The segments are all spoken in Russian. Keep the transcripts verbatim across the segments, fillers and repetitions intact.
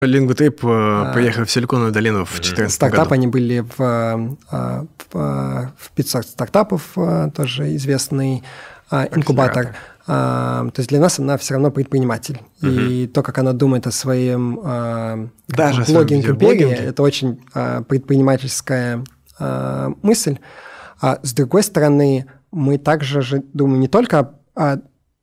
Лингутейп а, поехал в Силиконовую долину в две тысячи четырнадцатом стартап, году. Они были в, в, в пятьсот стартапов, тоже известный инкубатор. То есть для нас она все равно предприниматель. Uh-huh. И то, как она думает о своем блогинг-империи, это очень предпринимательская мысль. А с другой стороны, мы также же думаем не только о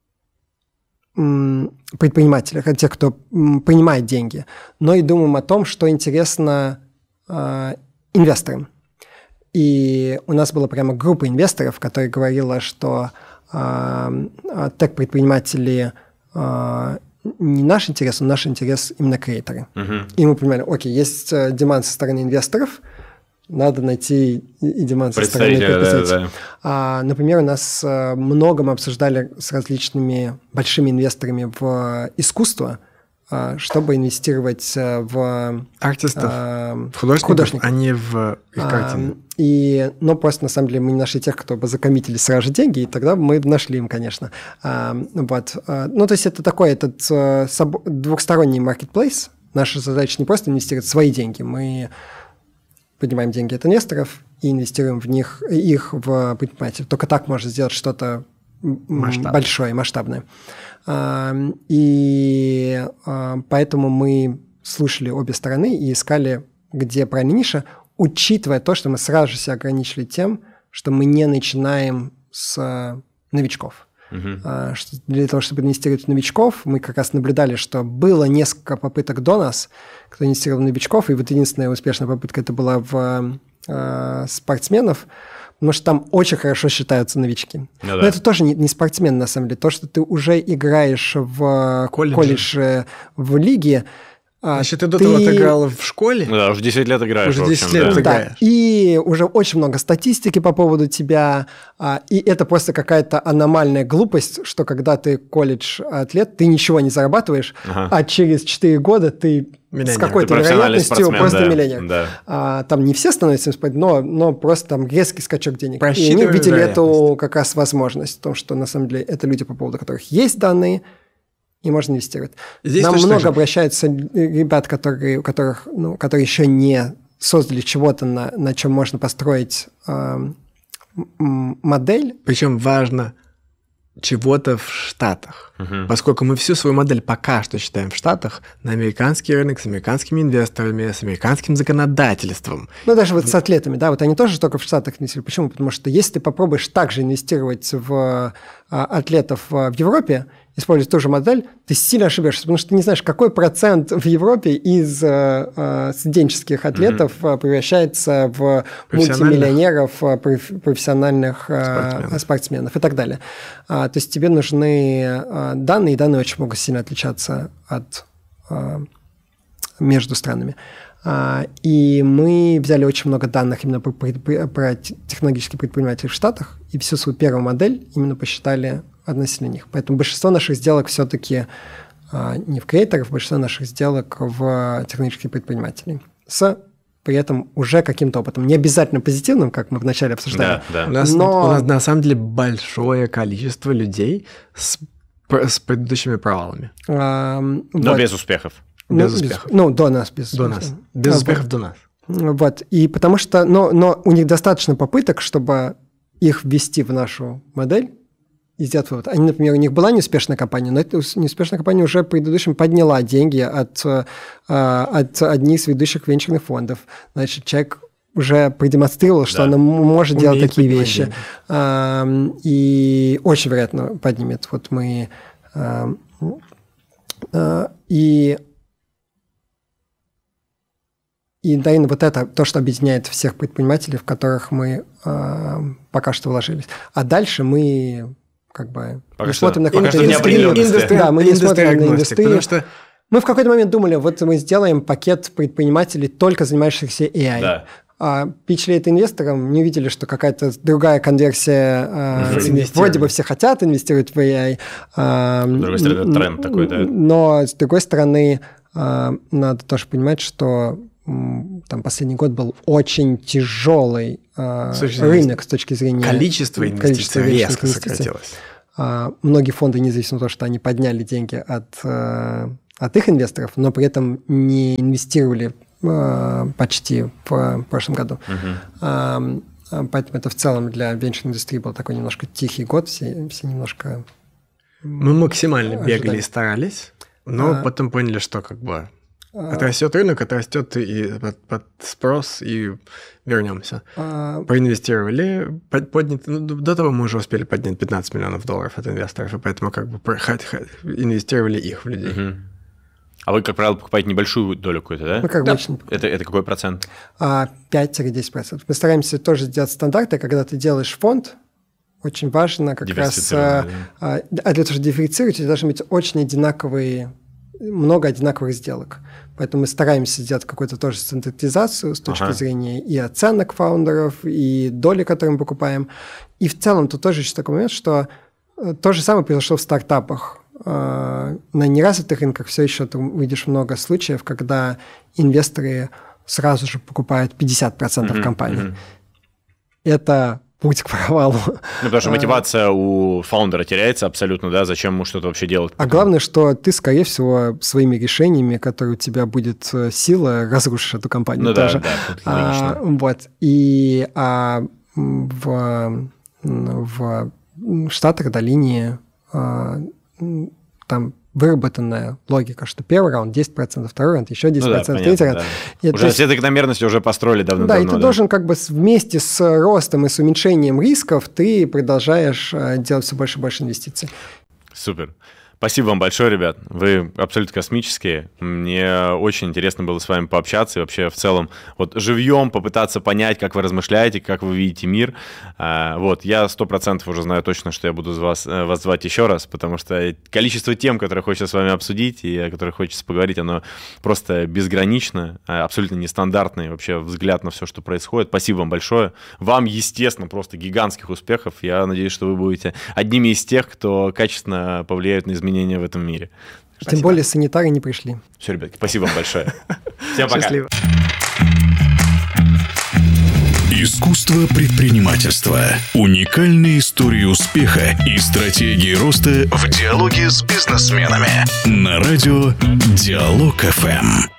предпринимателях, о тех, кто принимает деньги, но и думаем о том, что интересно инвесторам. И у нас была прямо группа инвесторов, которая говорила, что тег-предприниматели не наш интерес, но наш интерес именно креаторы. Uh-huh. И мы понимали, окей, есть деманд со стороны инвесторов, надо найти и деманд со стороны предпринимателей. Да, да. А, например, у нас много мы обсуждали с различными большими инвесторами в искусство, чтобы инвестировать в артистов, а, в художников, художников, а не в их картины. А, и, но просто, на самом деле, мы не нашли тех, кто бы закоммитили сразу же деньги, и тогда мы нашли им, конечно. А, вот. Ну, то есть это такой этот двухсторонний маркетплейс. Наша задача не просто инвестировать свои деньги, мы поднимаем деньги от инвесторов и инвестируем в них, их в предпринимателей. Только так можно сделать что-то Масштаб. большое, масштабное. И поэтому мы слушали обе стороны и искали, где правильная ниша, учитывая то, что мы сразу же себя ограничили тем, что мы не начинаем с новичков. Uh-huh. Для того, чтобы инвестировать в новичков, мы как раз наблюдали, что было несколько попыток до нас, кто инвестировал в новичков, и вот единственная успешная попытка это была в э, спортсменов, потому что там очень хорошо считаются новички. Ну, Но да. это тоже не, не спортсмен, на самом деле. То, что ты уже играешь в колледже, колледже в лиге. Значит, ты до этого ты... играл в школе? Ну да, уже десять лет играешь. Уже десять лет да. играешь. Да, и уже очень много статистики по поводу тебя. И это просто какая-то аномальная глупость, что когда ты колледж-атлет, ты ничего не зарабатываешь, ага. а через четыре года ты миллионер. С какой-то вероятностью просто да. миллионер. Да. А, там не все становятся, но, но просто там резкий скачок денег. И они увидели эту как раз возможность, в том, что на самом деле это люди, по поводу которых есть данные, и можно инвестировать. Здесь Нам много же. обращаются ребят, которые, у которых, ну, которые еще не создали чего-то, на, на чем можно построить э, модель. Причем важно чего-то в Штатах. Uh-huh. Поскольку мы всю свою модель пока что считаем в Штатах, на американский рынок, с американскими инвесторами, с американским законодательством. Ну, даже вот с атлетами, да, вот они тоже только в Штатах инвестируют. Почему? Потому что если ты попробуешь также инвестировать в а, атлетов в Европе, использовать ту же модель, ты сильно ошибешься, потому что ты не знаешь, какой процент в Европе из э, студенческих атлетов mm-hmm. превращается в мультимиллионеров, профессиональных спортсменов. спортсменов и так далее. А, то есть тебе нужны а, данные, и данные очень могут сильно отличаться от, а, между странами. А, и мы взяли очень много данных именно про, про, про технологические предприниматели в Штатах, и всю свою первую модель именно посчитали относительно них. Поэтому большинство наших сделок все-таки а, не в креаторах, большинство наших сделок в технологических предпринимателей. С при этом уже каким-то опытом. Не обязательно позитивным, как мы вначале обсуждали. Да, да. У, нас, но... у нас на самом деле большое количество людей с, с предыдущими провалами. А, но вот. без успехов. Ну, без успехов. Без, ну, до нас. Без, до нас. Без а, успехов вот. до нас. Вот. И потому что... Но, но у них достаточно попыток, чтобы их ввести в нашу модель и сделать вывод. Они, например, у них была неуспешная компания, но эта неуспешная компания уже предыдущим подняла деньги от, от одних из ведущих венчурных фондов. Значит, человек уже продемонстрировал, что да. она может Умеет делать такие вещи. Деньги. И очень вероятно поднимет. Вот мы... И... И, наверное, вот это то, что объединяет всех предпринимателей, в которых мы э, пока что вложились. А дальше мы как бы пока не что, смотрим на какую-то индустрию. индустрию. Да, мы не смотрим на индустрию. Потому что... Мы в какой-то момент думали, вот мы сделаем пакет предпринимателей, только занимающихся эй ай. Да. А питчли это инвесторам, не увидели, что какая-то другая конверсия. Э, вроде бы все хотят инвестировать в эй ай. Э, с другой стороны, это тренд такой, да? Но, с другой стороны, э, надо тоже понимать, что там последний год был очень тяжелый э, рынок с точки зрения... Количество инвестиций резко сократилось. Э, многие фонды, независимо от того, что они подняли деньги от э, от их инвесторов, но при этом не инвестировали почти в прошлом году. Uh-huh. Поэтому это в целом для венчурной-индустрии был такой немножко тихий год, все, все немножко... Мы максимально ожидали. Бегали и старались, но а... потом поняли, что как бы а... отрастет рынок, отрастет и под, под спрос, и вернемся. А... Проинвестировали, подняли, ну, до того мы уже успели поднять пятнадцать миллионов долларов от инвесторов, и поэтому как бы инвестировали их в людей. Uh-huh. А вы, как правило, покупаете небольшую долю какую-то, да? Мы как да. Очень... Это, это какой процент? пять-десять процентов. Мы стараемся тоже сделать стандарты, когда ты делаешь фонд, очень важно как раз... А, а для того, чтобы дифференцировать, у тебя должны быть очень одинаковые, много одинаковых сделок. Поэтому мы стараемся сделать какую-то тоже стандартизацию с точки ага. зрения и оценок фаундеров, и доли, которые мы покупаем. И в целом тут тоже еще такой момент, что то же самое произошло в стартапах. На неразвитых рынках все еще ты увидишь много случаев, когда инвесторы сразу же покупают пятьдесят процентов mm-hmm, компаний. Mm-hmm. Это путь к провалу. Ну, потому что мотивация у фаундера теряется абсолютно, да, зачем ему что-то вообще делать. А главное, что ты, скорее всего, своими решениями, которые у тебя будет сила, разрушишь эту компанию ну, тоже. Да, да, а, вот. И а, в, в Штатах до линии а, там выработанная логика, что первый раунд десять процентов, второй раунд еще десять процентов, ну да, третий раунд. Да. Уже есть... все закономерности уже построили давно-давно. Да, и ты да. должен как бы вместе с ростом и с уменьшением рисков ты продолжаешь делать все больше и больше инвестиций. Супер. Спасибо вам большое, ребят. Вы абсолютно космические. Мне очень интересно было с вами пообщаться и вообще в целом вот живьем попытаться понять, как вы размышляете, как вы видите мир. Вот, я сто процентов уже знаю точно, что я буду вас, вас звать еще раз, потому что количество тем, которые хочется с вами обсудить и о которых хочется поговорить, оно просто безгранично, абсолютно нестандартный вообще взгляд на все, что происходит. Спасибо вам большое. Вам, естественно, просто гигантских успехов. Я надеюсь, что вы будете одними из тех, кто качественно повлияет на изменения в этом мире. Спасибо. Тем более санитары не пришли. Все, ребятки, спасибо вам большое. Всем пока. Счастливо. Искусство предпринимательства. Уникальные истории успеха и стратегии роста в диалоге с бизнесменами. На радио Диалог эф эм.